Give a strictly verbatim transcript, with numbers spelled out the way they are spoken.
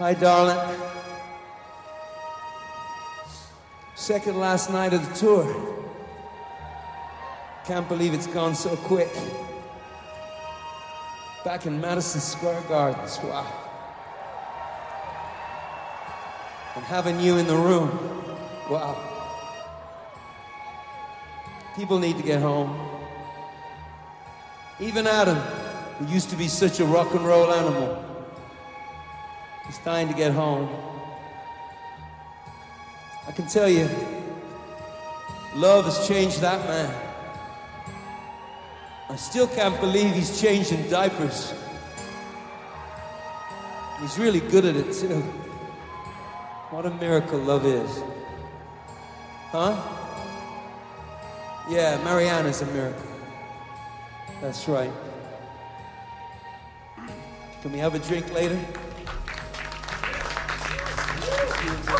Hi, darling. Second last night of the tour. Can't believe it's gone so quick. Back in Madison Square Gardens, wow. And having you in the room, wow. People need to get home. Even Adam, who used to be such a rock and roll animal, is dying to get home. I can tell you, love has changed that man. I still can't believe he's changing diapers. He's really good at it too. What a miracle love is. Huh? Yeah, Marianne is a miracle. That's right. Can we have a drink later?